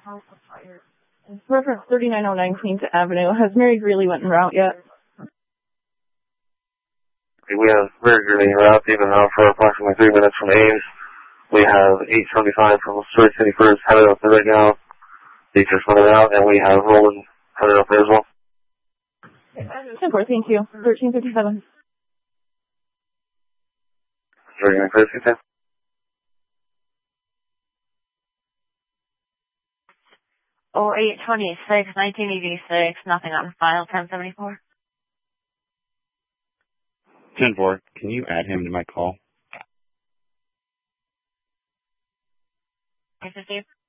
Reference 3909 Queens Avenue. Has Mary Greeley went en route yet? We have Mary Greeley en route, even now for approximately 3 minutes from Ames. We have 875 from Story City First headed up there right now. They just went out, and we have Roland headed up there as well. 10-4, thank you. 1357. Very good, 0826, 1986, nothing on file, 1074. 10-4, can you add him to my call? 850.